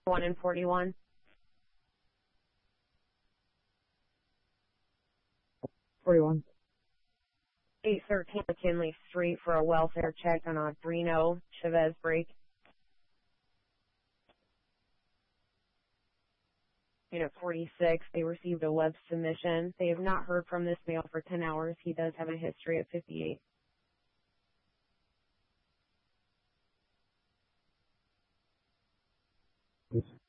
1 and 41. 41. 813 McKinley Street for a welfare check on a Reno Chavez break. Unit 46, they received a web submission. They have not heard from this male for 10 hours. He does have a history of 58. Yes.